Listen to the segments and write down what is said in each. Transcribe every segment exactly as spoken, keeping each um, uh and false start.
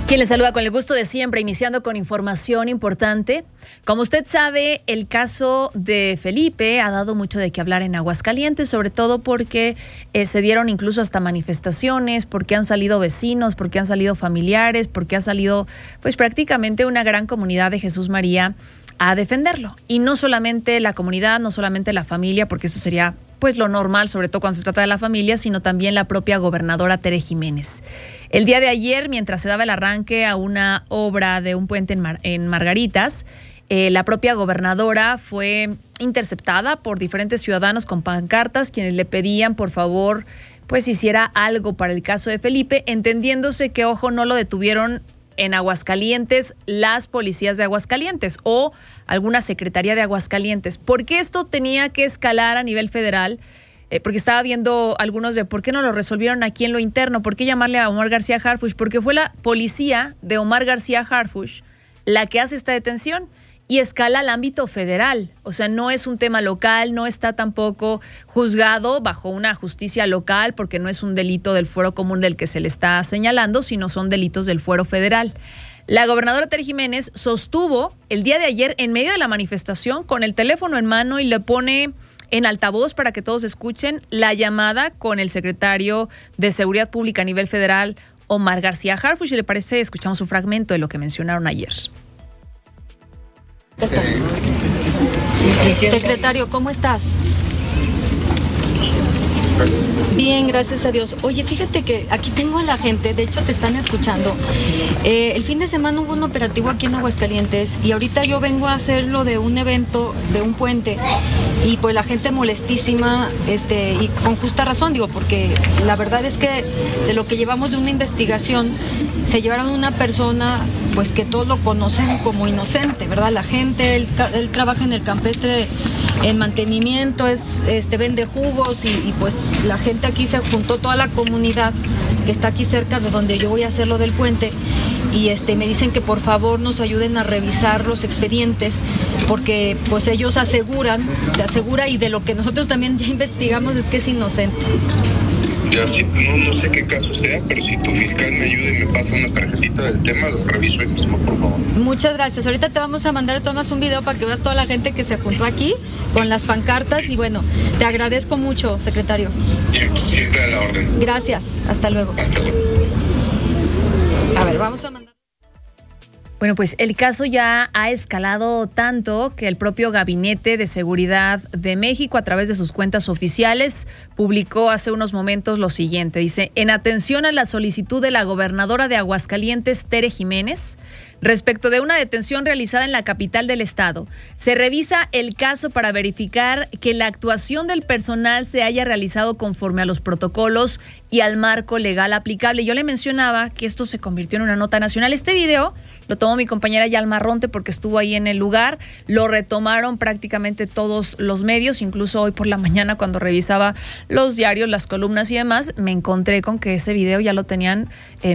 Quien les saluda con el gusto de siempre, iniciando con información importante. Como usted sabe, el caso de Felipe ha dado mucho de qué hablar en Aguascalientes, sobre todo porque eh, se dieron incluso hasta manifestaciones, porque han salido vecinos, porque han salido familiares, porque ha salido pues prácticamente una gran comunidad de Jesús María a defenderlo. Y no solamente la comunidad, no solamente la familia, porque eso sería pues lo normal, sobre todo cuando se trata de la familia, sino también la propia gobernadora Tere Jiménez. El día de ayer, mientras se daba el arranque a una obra de un puente en, Mar- en Margaritas, eh, la propia gobernadora fue interceptada por diferentes ciudadanos con pancartas, quienes le pedían, por favor, pues hiciera algo para el caso de Felipe, entendiéndose que, ojo, no lo detuvieron en Aguascalientes las policías de Aguascalientes o alguna secretaría de Aguascalientes. ¿Por qué esto tenía que escalar a nivel federal? Eh, porque estaba viendo algunos de por qué no lo resolvieron aquí en lo interno, por qué llamarle a Omar García Harfuch, porque fue la policía de Omar García Harfuch la que hace esta detención y escala al ámbito federal. O sea, no es un tema local, no está tampoco juzgado bajo una justicia local porque no es un delito del fuero común del que se le está señalando, sino son delitos del fuero federal. La gobernadora Tere Jiménez sostuvo el día de ayer en medio de la manifestación con el teléfono en mano y le pone en altavoz para que todos escuchen la llamada con el secretario de Seguridad Pública a nivel federal, Omar García Harfuch. Si le parece, escuchamos un fragmento de lo que mencionaron ayer. Secretario, ¿cómo estás? Bien, gracias a Dios. Oye, fíjate que aquí tengo a la gente, de hecho te están escuchando. Eh, el fin de semana hubo un operativo aquí en Aguascalientes y ahorita yo vengo a hacerlo de un evento, de un puente, y pues la gente molestísima, este, y con justa razón, digo, porque la verdad es que de lo que llevamos de una investigación, se llevaron una persona pues que todos lo conocen como inocente, ¿verdad? La gente, él, él trabaja en el campestre en mantenimiento, es, este, vende jugos y, y pues la gente aquí se juntó, toda la comunidad que está aquí cerca de donde yo voy a hacer lo del puente, y este me dicen que por favor nos ayuden a revisar los expedientes porque pues ellos aseguran, se asegura, y de lo que nosotros también ya investigamos es que es inocente. Ya, sí, no, no sé qué caso sea, pero si tu fiscal me ayuda y me pasa una tarjetita del tema, lo reviso ahí mismo, por favor. Muchas gracias. Ahorita te vamos a mandar, tomas un video para que veas toda la gente que se juntó aquí con las pancartas, y bueno, te agradezco mucho, secretario. Siempre, siempre a la orden. Gracias. Hasta luego. Hasta luego. A ver, vamos a mandar. Bueno, pues el caso ya ha escalado tanto que el propio Gabinete de Seguridad de México, a través de sus cuentas oficiales, publicó hace unos momentos lo siguiente. Dice: en atención a la solicitud de la gobernadora de Aguascalientes, Tere Jiménez, respecto de una detención realizada en la capital del estado, se revisa el caso para verificar que la actuación del personal se haya realizado conforme a los protocolos y al marco legal aplicable. Yo le mencionaba que esto se convirtió en una nota nacional. Este video lo tomó mi compañera Yalma Ronte porque estuvo ahí en el lugar, lo retomaron prácticamente todos los medios, incluso hoy por la mañana cuando revisaba los diarios, las columnas y demás, me encontré con que ese video ya lo tenían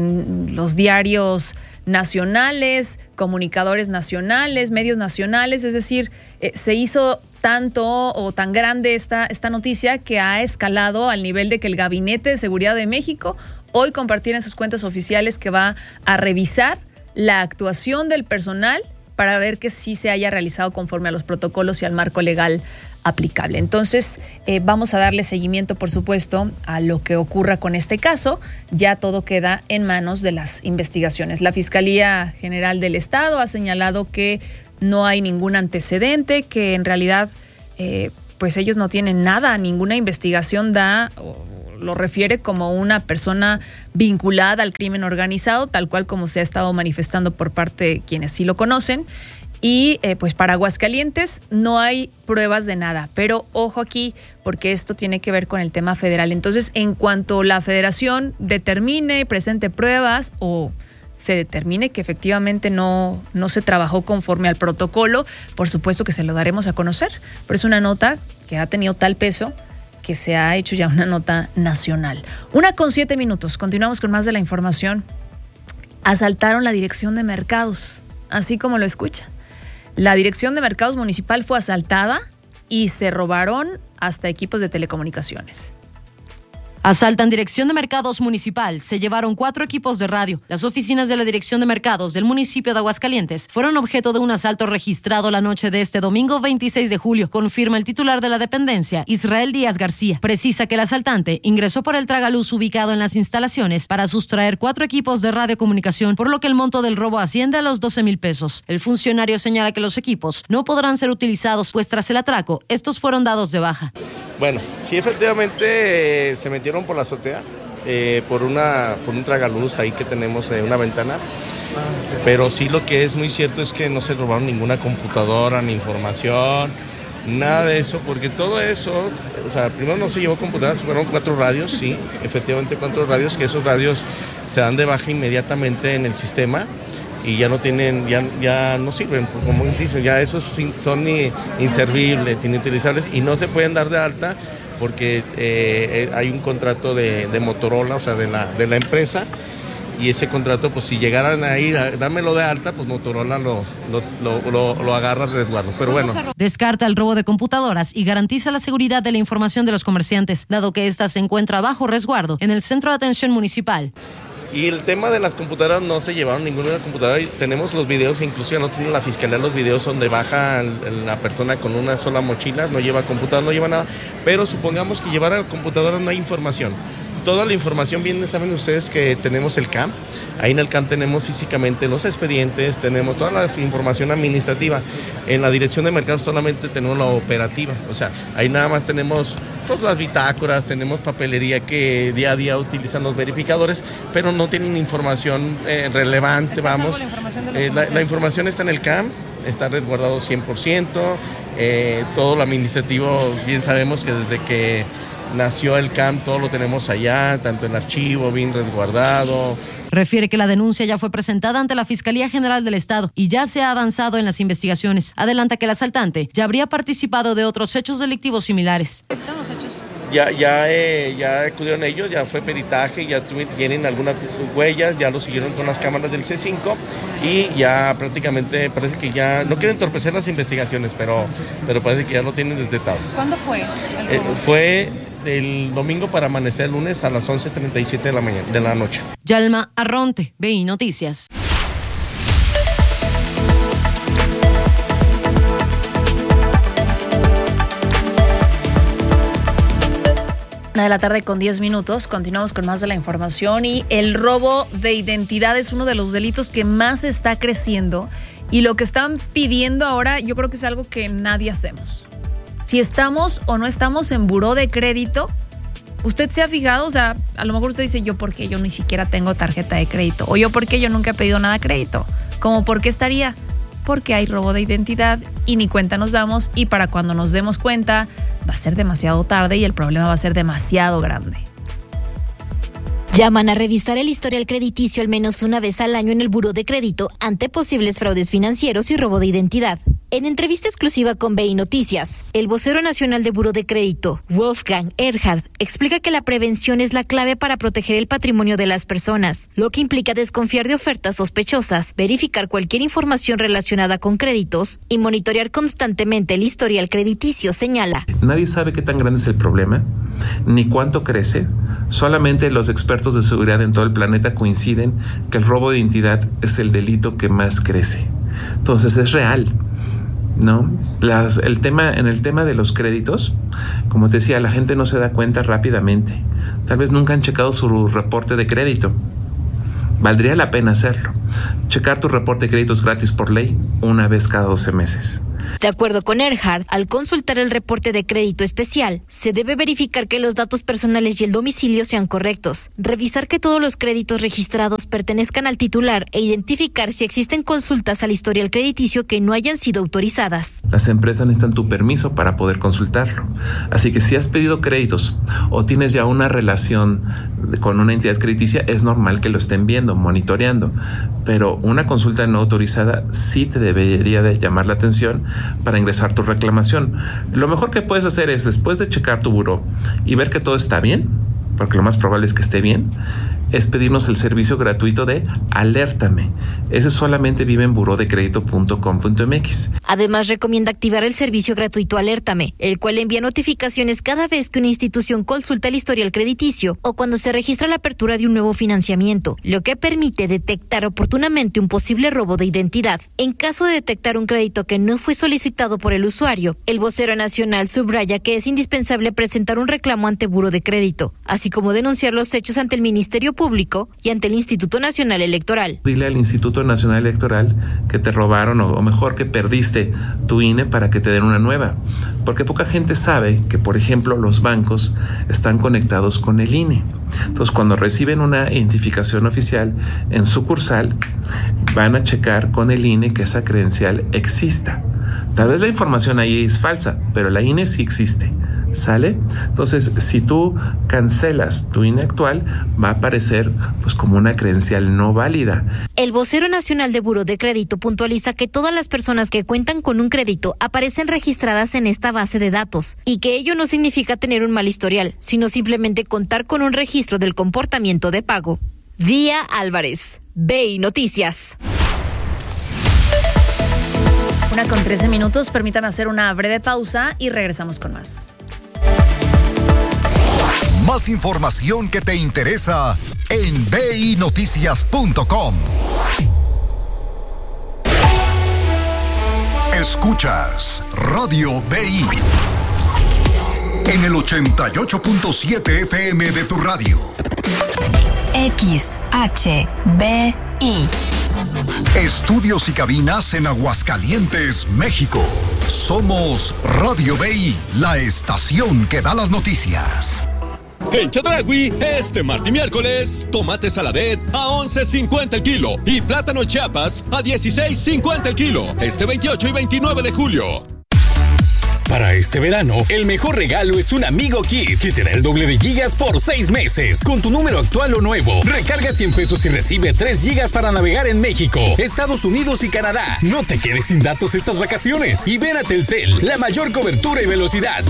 en los diarios nacionales, comunicadores nacionales, medios nacionales, es decir, eh, se hizo tanto o tan grande esta, esta noticia que ha escalado al nivel de que el Gabinete de Seguridad de México hoy compartió en sus cuentas oficiales que va a revisar la actuación del personal para ver que sí se haya realizado conforme a los protocolos y al marco legal aplicable. Entonces, eh, vamos a darle seguimiento, por supuesto, a lo que ocurra con este caso. Ya todo queda en manos de las investigaciones. La Fiscalía General del Estado ha señalado que no hay ningún antecedente, que en realidad, eh, pues ellos no tienen nada, ninguna investigación da lo refiere como una persona vinculada al crimen organizado, tal cual como se ha estado manifestando por parte de quienes sí lo conocen. Y eh, pues para Aguascalientes no hay pruebas de nada, pero ojo aquí porque esto tiene que ver con el tema federal. Entonces, en cuanto la federación determine, presente pruebas o se determine que efectivamente no, no se trabajó conforme al protocolo, por supuesto que se lo daremos a conocer. Pero es una nota que ha tenido tal peso que se ha hecho ya una nota nacional. Una con siete minutos. Continuamos con más de la información. Asaltaron la dirección de mercados, así como lo escucha. La dirección de mercados municipal fue asaltada y se robaron hasta equipos de telecomunicaciones. Asaltan Dirección de Mercados Municipal. Se llevaron cuatro equipos de radio. Las oficinas de la Dirección de Mercados del municipio de Aguascalientes fueron objeto de un asalto registrado la noche de este domingo veintiséis de julio, confirma el titular de la dependencia, Israel Díaz García. Precisa que el asaltante ingresó por el tragaluz ubicado en las instalaciones para sustraer cuatro equipos de radiocomunicación, por lo que el monto del robo asciende a los doce mil pesos. El funcionario señala que los equipos no podrán ser utilizados, pues tras el atraco, estos fueron dados de baja. Bueno, sí, efectivamente eh, se metieron por la azotea, eh, por, una, por un tragaluz ahí que tenemos, eh, una ventana, pero sí lo que es muy cierto es que no se robaron ninguna computadora, ni información, nada de eso, porque todo eso, o sea, primero no se llevó computadoras, fueron cuatro radios, sí, efectivamente cuatro radios, que esos radios se dan de baja inmediatamente en el sistema y ya no tienen, ya, ya no sirven, como dicen, ya esos son inservibles, inutilizables y no se pueden dar de alta porque eh, hay un contrato de, de Motorola, o sea, de la, de la empresa, y ese contrato, pues si llegaran a ir a dármelo de alta, pues Motorola lo, lo, lo, lo, lo agarra al resguardo, pero bueno. Descarta el robo de computadoras y garantiza la seguridad de la información de los comerciantes, dado que ésta se encuentra bajo resguardo en el Centro de Atención Municipal. Y el tema de las computadoras, no se llevaron ninguna computadora. Y tenemos los videos, inclusive no tiene la fiscalía los videos donde baja la persona con una sola mochila, no lleva computadora, no lleva nada. Pero supongamos que llevara computadora, no hay información. Toda la información viene, saben ustedes que tenemos el C A M. Ahí en el C A M tenemos físicamente los expedientes, tenemos toda la información administrativa. En la Dirección de Mercados solamente tenemos la operativa. O sea, ahí nada más tenemos pues, las bitácoras, tenemos papelería que día a día utilizan los verificadores, pero no tienen información eh, relevante, vamos. La información, eh, la, la información está en el C A M, está resguardado cien por ciento. Eh, todo lo administrativo, bien sabemos que desde que nació el C A M, todo lo tenemos allá, tanto el archivo bien resguardado. Refiere que la denuncia ya fue presentada ante la Fiscalía General del Estado y ya se ha avanzado en las investigaciones. Adelanta que el asaltante ya habría participado de otros hechos delictivos similares. ¿Están los hechos? Ya, ya, eh, ya acudieron ellos, ya fue peritaje, ya tienen algunas huellas, ya lo siguieron con las cámaras del C cinco y ya prácticamente parece que ya, no quieren entorpecer las investigaciones, pero, pero parece que ya lo tienen detectado. ¿Cuándo fue el eh, fue del domingo para amanecer el lunes a las once treinta y siete de la mañana, de la noche. Yalma Arronte, B I Noticias. Una de la tarde con diez minutos, continuamos con más de la información y el robo de identidad es uno de los delitos que más está creciendo y lo que están pidiendo ahora yo creo que es algo que nadie hacemos. Si estamos o no estamos en buró de crédito, ¿usted se ha fijado? O sea, a lo mejor usted dice, yo por qué yo ni siquiera tengo tarjeta de crédito o yo por qué yo nunca he pedido nada de crédito. ¿Cómo por qué estaría? Porque hay robo de identidad y ni cuenta nos damos y para cuando nos demos cuenta va a ser demasiado tarde y el problema va a ser demasiado grande. Llaman a revisar el historial crediticio al menos una vez al año en el buró de crédito ante posibles fraudes financieros y robo de identidad. En entrevista exclusiva con B I Noticias, el vocero nacional de Buró de Crédito, Wolfgang Erhard, explica que la prevención es la clave para proteger el patrimonio de las personas, lo que implica desconfiar de ofertas sospechosas, verificar cualquier información relacionada con créditos y monitorear constantemente el historial crediticio, señala. Nadie sabe qué tan grande es el problema, ni cuánto crece. Solamente los expertos de seguridad en todo el planeta coinciden que el robo de identidad es el delito que más crece. Entonces es real. No, Las, el tema, en el tema de los créditos, como te decía, la gente no se da cuenta rápidamente. Tal vez nunca han checado su reporte de crédito. Valdría la pena hacerlo. Checar tu reporte de créditos gratis por ley una vez cada doce meses. De acuerdo con Erhard, al consultar el reporte de crédito especial, se debe verificar que los datos personales y el domicilio sean correctos, revisar que todos los créditos registrados pertenezcan al titular e identificar si existen consultas al historial crediticio que no hayan sido autorizadas. Las empresas necesitan tu permiso para poder consultarlo. Así que si has pedido créditos o tienes ya una relación con una entidad crediticia, es normal que lo estén viendo, monitoreando. Pero una consulta no autorizada sí te debería de llamar la atención para ingresar tu reclamación. Lo mejor que puedes hacer es, después de checar tu buró y ver que todo está bien, porque lo más probable es que esté bien, es pedirnos el servicio gratuito de Alértame. Ese solamente vive en buró de crédito punto com punto m x. Además, recomienda activar el servicio gratuito Alértame, el cual envía notificaciones cada vez que una institución consulta el historial crediticio o cuando se registra la apertura de un nuevo financiamiento, lo que permite detectar oportunamente un posible robo de identidad. En caso de detectar un crédito que no fue solicitado por el usuario, el vocero nacional subraya que es indispensable presentar un reclamo ante Buró de Crédito, así como denunciar los hechos ante el Ministerio Público y ante el Instituto Nacional Electoral. Dile al Instituto Nacional Electoral que te robaron o, o mejor que perdiste tu I N E para que te den una nueva, porque poca gente sabe que, por ejemplo, los bancos están conectados con el I N E. Entonces, cuando reciben una identificación oficial en sucursal, van a checar con el I N E que esa credencial exista. Tal vez la información ahí es falsa, pero la I N E sí existe. ¿Sale? Entonces, si tú cancelas tu I N E actual, va a aparecer pues como una credencial no válida. El vocero nacional de Buró de Crédito puntualiza que todas las personas que cuentan con un crédito aparecen registradas en esta base de datos y que ello no significa tener un mal historial, sino simplemente contar con un registro del comportamiento de pago. Día Álvarez, V I Noticias. Una con trece minutos, permítame hacer una breve pausa y regresamos con más. Más información que te interesa en v i noticias punto com. Escuchas Radio V I en el ochenta y ocho punto siete F M de tu radio. X H B I. Estudios y cabinas en Aguascalientes, México. Somos Radio V I, la estación que da las noticias. En Chedraui, este martes y miércoles, tomate saladet a once cincuenta el kilo y plátano Chiapas a dieciséis cincuenta el kilo. Este veintiocho y veintinueve de julio. Para este verano, el mejor regalo es un Amigo Kit, que te da el doble de gigas por seis meses. Con tu número actual o nuevo, recarga cien pesos y recibe tres gigas para navegar en México, Estados Unidos y Canadá. No te quedes sin datos estas vacaciones y ven a Telcel, la mayor cobertura y velocidad.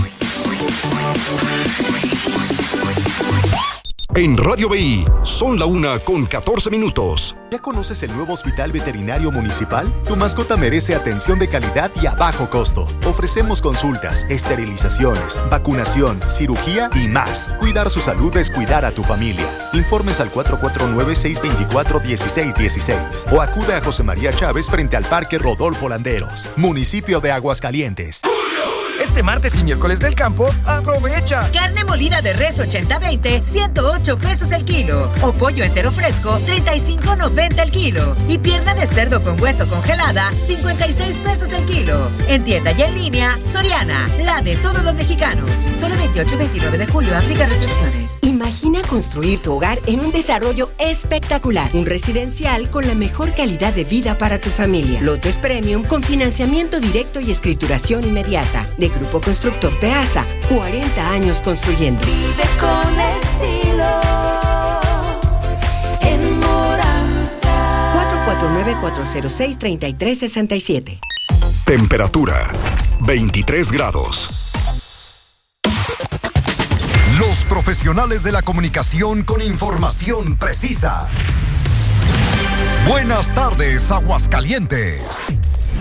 En Radio V I, son la una con catorce minutos. ¿Ya conoces el nuevo Hospital Veterinario Municipal? Tu mascota merece atención de calidad y a bajo costo. Ofrecemos consultas, esterilizaciones, vacunación, cirugía y más. Cuidar su salud es cuidar a tu familia. Informes al cuatro cuatro nueve, seis dos cuatro, uno seis uno seis o acude a José María Chávez frente al Parque Rodolfo Landeros, municipio de Aguascalientes. Este martes y miércoles del campo, aprovecha. Carne molida de res ochenta veinte, ciento ocho pesos el kilo. O pollo entero fresco, treinta y cinco noventa el kilo. Y pierna de cerdo con hueso congelada, cincuenta y seis pesos el kilo. En tienda y en línea, Soriana, la de todos los mexicanos. Solo veintiocho y veintinueve de julio, aplica restricciones. Imagina construir tu hogar en un desarrollo espectacular. Un residencial con la mejor calidad de vida para tu familia. Lotes premium con financiamiento directo y escrituración inmediata. De Grupo Constructor Peasa, cuarenta años construyendo. Vive con estilo en Moranza. cuatro cuatro nueve, cuatro cero seis, tres tres seis siete. Temperatura veintitrés grados. Los profesionales de la comunicación con información precisa. Buenas tardes, Aguascalientes.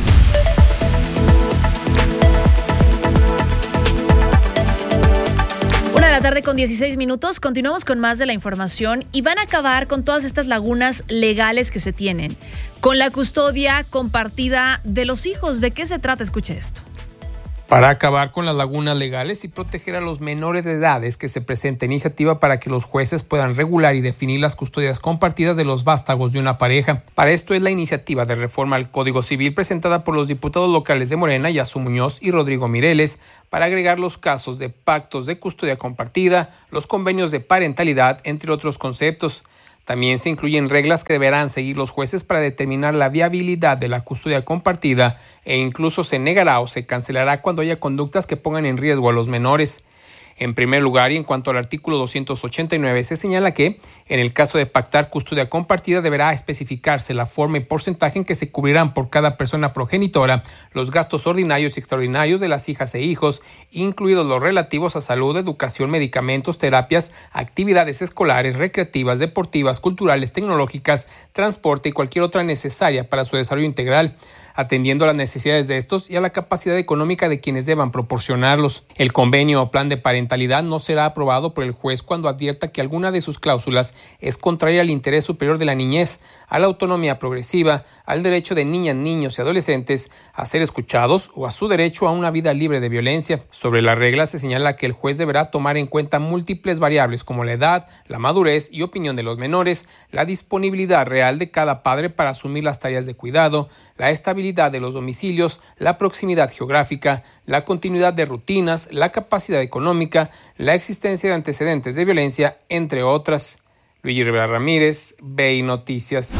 Una de la tarde con dieciséis minutos, continuamos con más de la información y van a acabar con todas estas lagunas legales que se tienen, con la custodia compartida de los hijos. ¿De qué se trata? Escuche esto. Para acabar con las lagunas legales y proteger a los menores de edades, que se presenta iniciativa para que los jueces puedan regular y definir las custodias compartidas de los vástagos de una pareja. Para esto es la iniciativa de reforma al Código Civil presentada por los diputados locales de Morena, Yasu Muñoz y Rodrigo Mireles, para agregar los casos de pactos de custodia compartida, los convenios de parentalidad, entre otros conceptos. También se incluyen reglas que deberán seguir los jueces para determinar la viabilidad de la custodia compartida e incluso se negará o se cancelará cuando haya conductas que pongan en riesgo a los menores. En primer lugar, y en cuanto al artículo doscientos ochenta y nueve, se señala que, en el caso de pactar custodia compartida, deberá especificarse la forma y porcentaje en que se cubrirán por cada persona progenitora los gastos ordinarios y extraordinarios de las hijas e hijos, incluidos los relativos a salud, educación, medicamentos, terapias, actividades escolares, recreativas, deportivas, culturales, tecnológicas, transporte y cualquier otra necesaria para su desarrollo integral, atendiendo a las necesidades de estos y a la capacidad económica de quienes deban proporcionarlos. El convenio o plan de parentalidad no será aprobado por el juez cuando advierta que alguna de sus cláusulas es contraria al interés superior de la niñez, a la autonomía progresiva, al derecho de niñas, niños y adolescentes a ser escuchados o a su derecho a una vida libre de violencia. Sobre la regla se señala que el juez deberá tomar en cuenta múltiples variables como la edad, la madurez y opinión de los menores, la disponibilidad real de cada padre para asumir las tareas de cuidado, la estabilidad de los domicilios, la proximidad geográfica, la continuidad de rutinas, la capacidad económica, la existencia de antecedentes de violencia, entre otras. Luigi Rivera Ramírez, B I Noticias.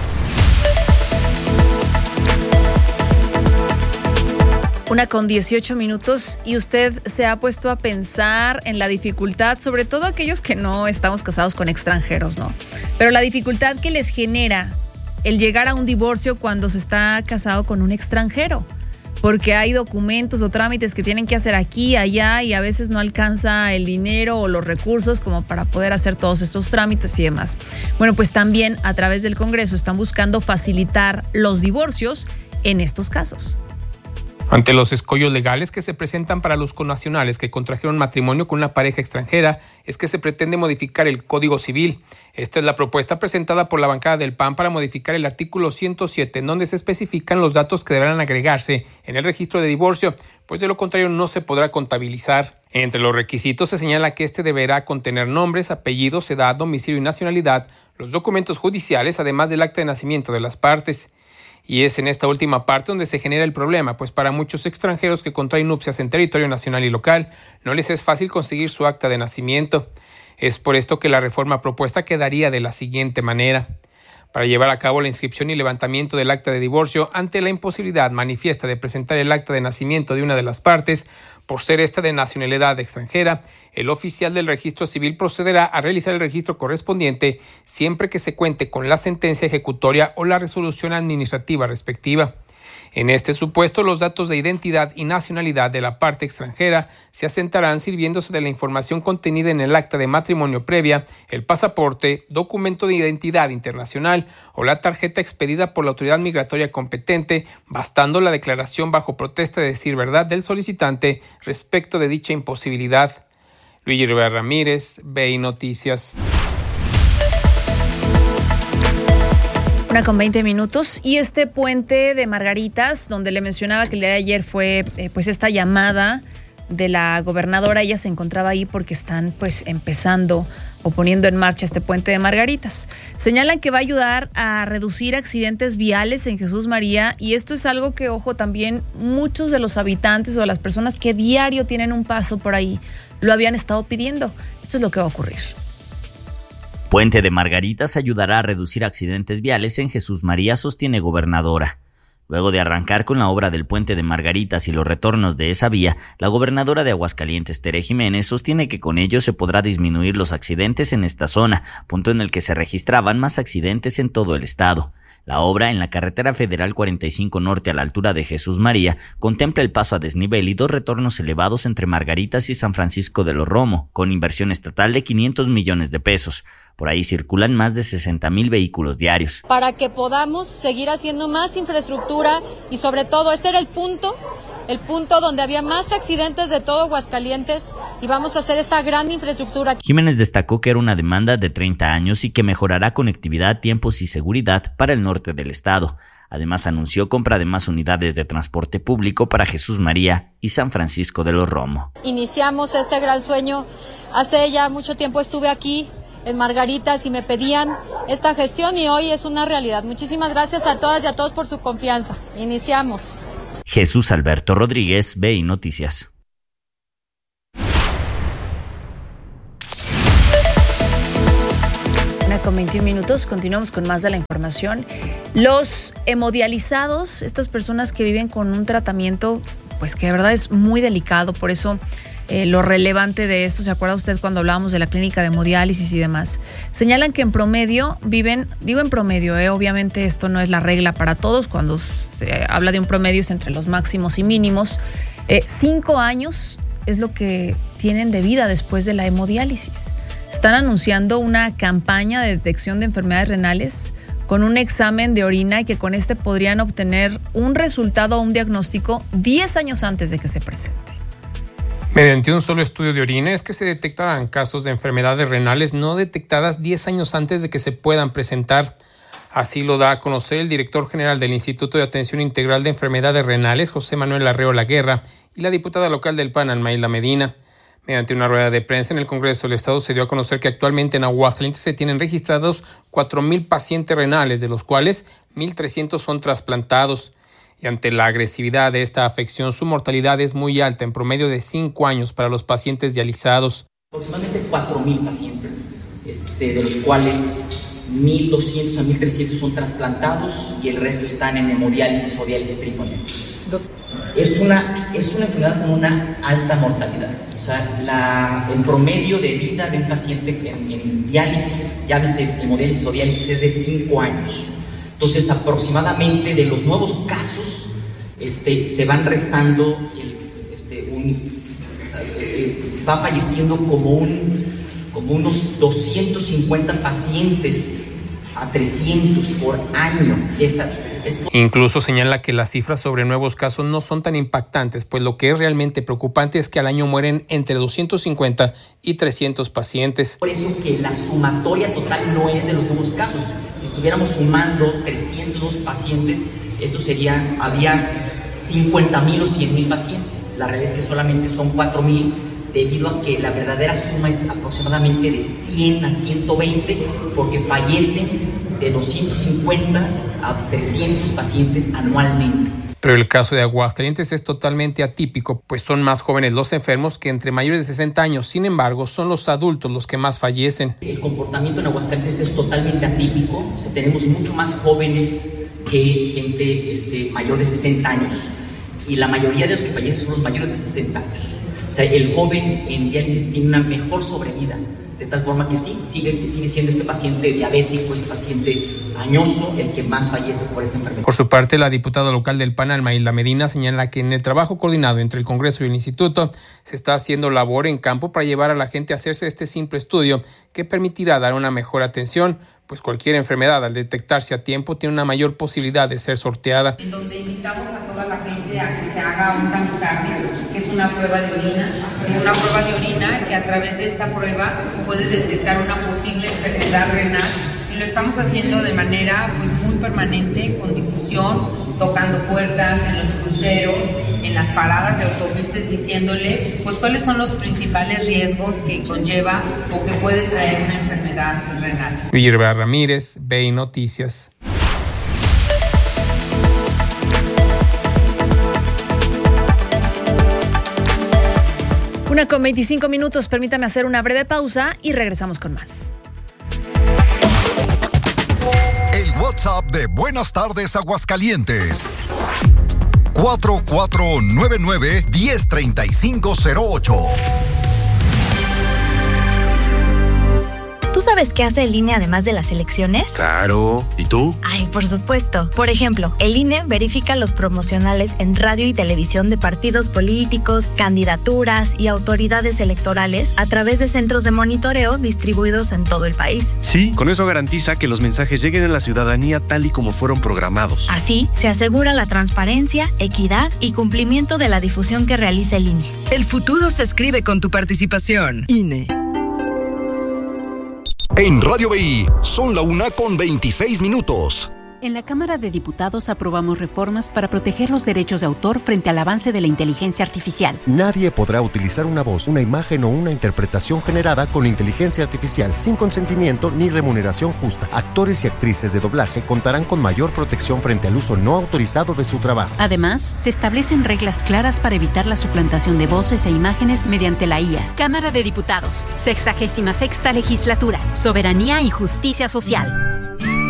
Una con dieciocho minutos y usted se ha puesto a pensar en la dificultad, sobre todo aquellos que no estamos casados con extranjeros, ¿no? Pero la dificultad que les genera el llegar a un divorcio cuando se está casado con un extranjero. Porque hay documentos o trámites que tienen que hacer aquí, allá y a veces no alcanza el dinero o los recursos como para poder hacer todos estos trámites y demás. Bueno, pues también a través del Congreso están buscando facilitar los divorcios en estos casos. Ante los escollos legales que se presentan para los connacionales que contrajeron matrimonio con una pareja extranjera, es que se pretende modificar el Código Civil. Esta es la propuesta presentada por la bancada del P A N para modificar el artículo ciento siete, en donde se especifican los datos que deberán agregarse en el registro de divorcio, pues de lo contrario no se podrá contabilizar. Entre los requisitos se señala que este deberá contener nombres, apellidos, edad, domicilio y nacionalidad, los documentos judiciales, además del acta de nacimiento de las partes. Y es en esta última parte donde se genera el problema, pues para muchos extranjeros que contraen nupcias en territorio nacional y local, no les es fácil conseguir su acta de nacimiento. Es por esto que la reforma propuesta quedaría de la siguiente manera. Para llevar a cabo la inscripción y levantamiento del acta de divorcio ante la imposibilidad manifiesta de presentar el acta de nacimiento de una de las partes, por ser esta de nacionalidad extranjera, el oficial del registro civil procederá a realizar el registro correspondiente siempre que se cuente con la sentencia ejecutoria o la resolución administrativa respectiva. En este supuesto, los datos de identidad y nacionalidad de la parte extranjera se asentarán sirviéndose de la información contenida en el acta de matrimonio previa, el pasaporte, documento de identidad internacional o la tarjeta expedida por la autoridad migratoria competente, bastando la declaración bajo protesta de decir verdad del solicitante respecto de dicha imposibilidad. Luigi Rivera Ramírez, B I Noticias. Una con veinte minutos y este puente de Margaritas, donde le mencionaba que el día de ayer fue eh, pues esta llamada de la gobernadora, ella se encontraba ahí porque están pues empezando o poniendo en marcha este puente de Margaritas. Señalan que va a ayudar a reducir accidentes viales en Jesús María y esto es algo que, ojo, también muchos de los habitantes o las personas que diario tienen un paso por ahí lo habían estado pidiendo. Esto es lo que va a ocurrir. Puente de Margaritas ayudará a reducir accidentes viales en Jesús María, sostiene gobernadora. Luego de arrancar con la obra del Puente de Margaritas y los retornos de esa vía, la gobernadora de Aguascalientes, Tere Jiménez, sostiene que con ello se podrá disminuir los accidentes en esta zona, punto en el que se registraban más accidentes en todo el estado. La obra en la carretera federal cuarenta y cinco Norte a la altura de Jesús María contempla el paso a desnivel y dos retornos elevados entre Margaritas y San Francisco de los Romo, con inversión estatal de quinientos millones de pesos. Por ahí circulan más de sesenta mil vehículos diarios. Para que podamos seguir haciendo más infraestructura y sobre todo este era el punto, el punto donde había más accidentes de todo Aguascalientes y vamos a hacer esta gran infraestructura. Jiménez destacó que era una demanda de treinta años y que mejorará conectividad, tiempos y seguridad para el norte del estado. Además anunció compra de más unidades de transporte público para Jesús María y San Francisco de los Romo. Iniciamos este gran sueño, hace ya mucho tiempo estuve aquí en Margaritas y me pedían esta gestión y hoy es una realidad. Muchísimas gracias a todas y a todos por su confianza. Iniciamos. Jesús Alberto Rodríguez, B I Noticias. Una con veintiún minutos, continuamos con más de la información. Los hemodializados, estas personas que viven con un tratamiento, pues que de verdad es muy delicado, por eso eh, lo relevante de esto. ¿Se acuerda usted cuando hablábamos de la clínica de hemodiálisis y demás? Señalan que en promedio viven, digo en promedio, eh, obviamente esto no es la regla para todos, cuando se habla de un promedio es entre los máximos y mínimos, eh, cinco años es lo que tienen de vida después de la hemodiálisis. Están anunciando una campaña de detección de enfermedades renales con un examen de orina y que con este podrían obtener un resultado o un diagnóstico diez años antes de que se presente. Mediante un solo estudio de orina es que se detectarán casos de enfermedades renales no detectadas diez años antes de que se puedan presentar. Así lo da a conocer el director general del Instituto de Atención Integral de Enfermedades Renales, José Manuel Arreola Guerra, y la diputada local del P A N, Almaíla Medina. Mediante una rueda de prensa en el Congreso del Estado se dio a conocer que actualmente en Aguascalientes se tienen registrados cuatro mil pacientes renales, de los cuales mil trescientos son trasplantados. Y ante la agresividad de esta afección, su mortalidad es muy alta, en promedio de cinco años para los pacientes dializados. Aproximadamente cuatro mil pacientes, este, de los cuales mil doscientos a mil trescientos son trasplantados y el resto están en hemodiálisis o diálisis peritoneal. Es una, es una enfermedad con una alta mortalidad. O sea, la, el promedio de vida de un paciente en, en diálisis, llámese hemodiálisis o diálisis, es de cinco años. Entonces, aproximadamente de los nuevos casos, este, se van restando, el, este, un, o sea, eh, va falleciendo como, un, como unos doscientos cincuenta pacientes a trescientos por año. Esa, es... Incluso señala que las cifras sobre nuevos casos no son tan impactantes, pues lo que es realmente preocupante es que al año mueren entre doscientos cincuenta y trescientos pacientes. Por eso que la sumatoria total no es de los nuevos casos. Si estuviéramos sumando trescientos dos pacientes, esto sería, había cincuenta mil o cien mil pacientes. La realidad es que solamente son cuatro mil, debido a que la verdadera suma es aproximadamente de cien a ciento veinte, porque fallecen de doscientos cincuenta a trescientos pacientes anualmente. Pero el caso de Aguascalientes es totalmente atípico, pues son más jóvenes los enfermos que entre mayores de sesenta años. Sin embargo, son los adultos los que más fallecen. El comportamiento en Aguascalientes es totalmente atípico. O sea, tenemos mucho más jóvenes que gente este, mayor de sesenta años. Y la mayoría de los que fallecen son los mayores de sesenta años. O sea, el joven en diálisis tiene una mejor sobrevida, de tal forma que sí, sigue, sigue siendo este paciente diabético, este paciente añoso, el que más fallece por esta enfermedad. Por su parte, la diputada local del P A N, Almaíla Medina, señala que en el trabajo coordinado entre el Congreso y el Instituto se está haciendo labor en campo para llevar a la gente a hacerse este simple estudio que permitirá dar una mejor atención, pues cualquier enfermedad al detectarse a tiempo tiene una mayor posibilidad de ser sorteada. En donde invitamos a toda la gente a que se haga un tamizaje, que es una prueba de orina, es una prueba de orina que a través de esta prueba puede detectar una posible enfermedad renal, y lo estamos haciendo de manera pues, muy permanente, con difusión, tocando puertas en los cruceros, en las paradas de autobuses, diciéndole pues cuáles son los principales riesgos que conlleva o que puede traer una enfermedad renal. Villarreal Ramírez, B I Noticias. Una con veinticinco minutos, permítame hacer una breve pausa y regresamos con más. El WhatsApp de Buenas Tardes Aguascalientes. cuatro cuatro nueve nueve, uno cero tres cinco cero ocho. ¿Tú sabes qué hace el I N E además de las elecciones? Claro. ¿Y tú? Ay, por supuesto. Por ejemplo, el I N E verifica los promocionales en radio y televisión de partidos políticos, candidaturas y autoridades electorales a través de centros de monitoreo distribuidos en todo el país. Sí, con eso garantiza que los mensajes lleguen a la ciudadanía tal y como fueron programados. Así, se asegura la transparencia, equidad y cumplimiento de la difusión que realiza el I N E. El futuro se escribe con tu participación. I N E. En Radio B I, son la una con veintiséis minutos. En la Cámara de Diputados aprobamos reformas para proteger los derechos de autor frente al avance de la inteligencia artificial. Nadie podrá utilizar una voz, una imagen o una interpretación generada con inteligencia artificial sin consentimiento ni remuneración justa. Actores y actrices de doblaje contarán con mayor protección frente al uso no autorizado de su trabajo. Además, se establecen reglas claras para evitar la suplantación de voces e imágenes mediante la I A. Cámara de Diputados, sexagésima sexta legislatura, Soberanía y Justicia Social.